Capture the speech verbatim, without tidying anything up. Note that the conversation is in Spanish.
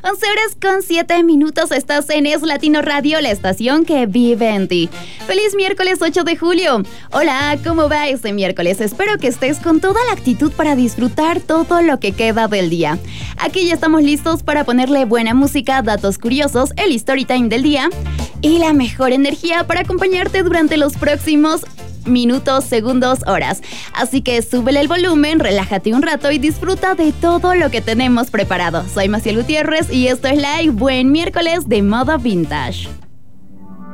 once horas con siete minutos, estás en Es Latino Radio, la estación que vive en ti. ¡Feliz miércoles ocho de julio! Hola, ¿cómo va este miércoles? Espero que estés con toda la actitud para disfrutar todo lo que queda del día. Aquí ya estamos listos para ponerle buena música, datos curiosos, el story time del día y la mejor energía para acompañarte durante los próximos minutos, segundos, horas. Así que súbele el volumen, relájate un rato y disfruta de todo lo que tenemos preparado. Soy Maciel Gutiérrez y esto es Live. Buen miércoles de modo vintage.